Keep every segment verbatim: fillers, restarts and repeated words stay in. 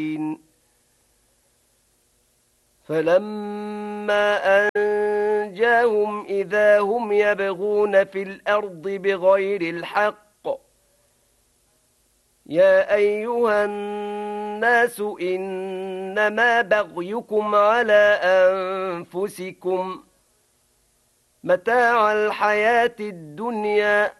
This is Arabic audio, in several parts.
فلما أنجاهم إذا هم يبغون في الأرض بغير الحق يا أيها الناس إنما بغيكم على أنفسكم متاع الحياة الدنيا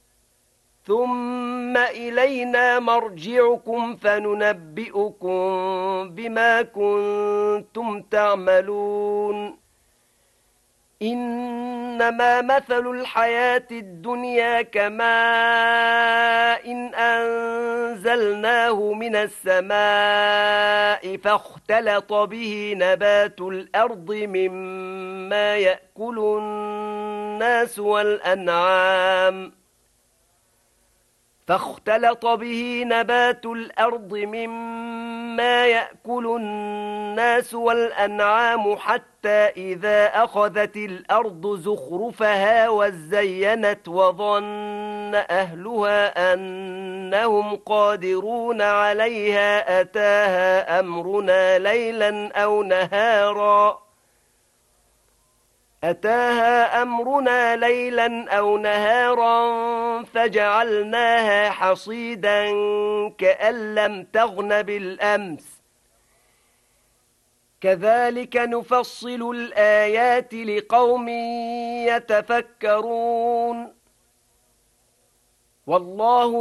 ثم إلينا مرجعكم فننبئكم بما كنتم تعملون إنما مثل الحياة الدنيا كماء إن أنزلناه من السماء فاختلط به نبات الأرض مما يأكل الناس والأنعام فاختلط به نبات الأرض مما يأكل الناس والأنعام حتى إذا أخذت الأرض زخرفها وزينت وظن أهلها أنهم قادرون عليها أتاها أمرنا ليلا أو نهارا أتاها أمرنا ليلا أو نهارا فجعلناها حصيدا كأن لم تغن بالأمس كذلك نفصل الآيات لقوم يتفكرون والله